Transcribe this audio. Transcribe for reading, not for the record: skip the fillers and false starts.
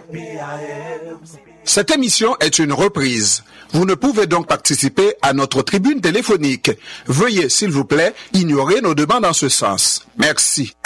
Cette émission est une reprise. Vous ne pouvez donc participer à notre tribune téléphonique. Veuillez, s'il vous plaît, ignorer nos demandes en ce sens. Merci.